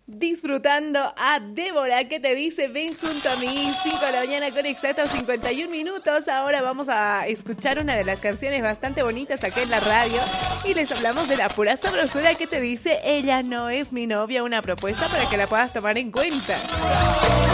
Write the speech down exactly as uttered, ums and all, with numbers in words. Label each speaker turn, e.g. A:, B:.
A: disfrutando a Débora, que te dice ven junto a mí, cinco de la mañana con exactos cincuenta y un minutos. Ahora vamos a escuchar una de las canciones bastante bonitas acá en la radio y les hablamos de la pura sabrosura, que te dice ella no es mi novia, una propuesta para que la puedas tomar en cuenta.